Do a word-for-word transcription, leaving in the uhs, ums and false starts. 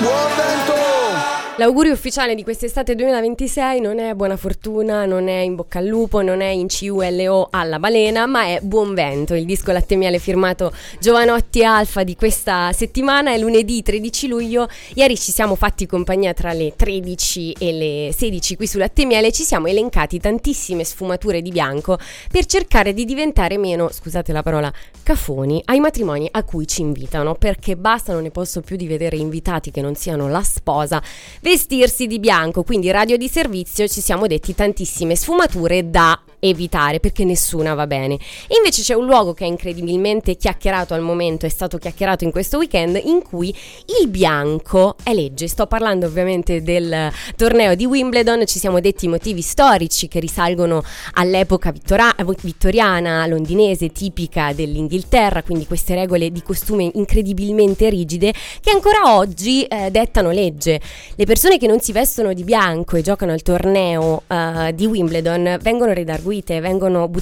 L'augurio ufficiale di quest'estate duemilaventisei non è buona fortuna, non è in bocca al lupo, non è in C U L O alla balena, ma è buon vento. Il disco Latte Miele firmato Giovanotti e Alfa di questa settimana è lunedì tredici luglio. Ieri ci siamo fatti compagnia tra le tredici e le sedici qui su Latte Miele, ci siamo elencati tantissime sfumature di bianco per cercare di diventare meno, scusate la parola, cafoni ai matrimoni a cui ci invitano, perché basta, non ne posso più di vedere invitati che non siano la sposa vestirsi di bianco. Quindi radio di servizio, ci siamo detti tantissime sfumature da evitare, perché nessuna va bene. E invece c'è un luogo che è incredibilmente chiacchierato al momento, è stato chiacchierato in questo weekend, in cui il bianco è legge. Sto parlando ovviamente del torneo di Wimbledon. Ci siamo detti motivi storici che risalgono all'epoca vittora- vittoriana londinese, tipica dell'Inghilterra, quindi queste regole di costume incredibilmente rigide che ancora oggi eh, dettano legge. Le persone che non si vestono di bianco e giocano al torneo uh, di Wimbledon vengono redarguite, vengono buttate